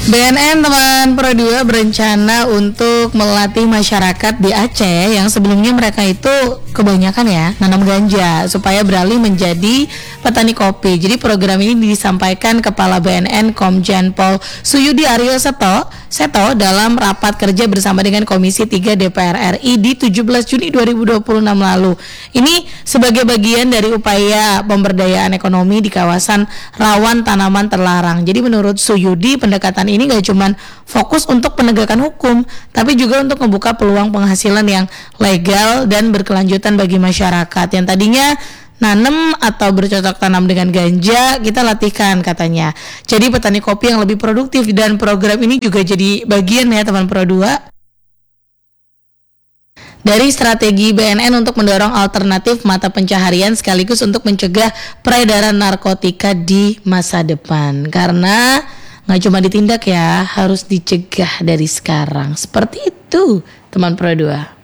BNN teman Pro 2 berencana untuk melatih masyarakat di Aceh yang sebelumnya mereka itu kebanyakan ya nanam ganja supaya beralih menjadi petani kopi. Jadi program ini disampaikan Kepala BNN Komjen Pol Suyudi Aryo Seto dalam rapat kerja bersama dengan Komisi 3 DPR RI di 17 Juni 2026 lalu. Ini sebagai bagian dari upaya pemberdayaan ekonomi di kawasan rawan tanaman terlarang. Jadi menurut Suyudi, pendekatan ini gak cuma fokus untuk penegakan hukum, tapi juga untuk membuka peluang penghasilan yang legal dan berkelanjutan bagi masyarakat yang tadinya nanam atau bercocok tanam dengan ganja, kita latihkan katanya. Jadi petani kopi yang lebih produktif, dan program ini juga jadi bagian ya teman Pro 2 dari strategi BNN untuk mendorong alternatif mata pencaharian sekaligus untuk mencegah peredaran narkotika di masa depan. Karena nggak cuma ditindak ya, harus dicegah dari sekarang. Seperti itu teman Pro 2.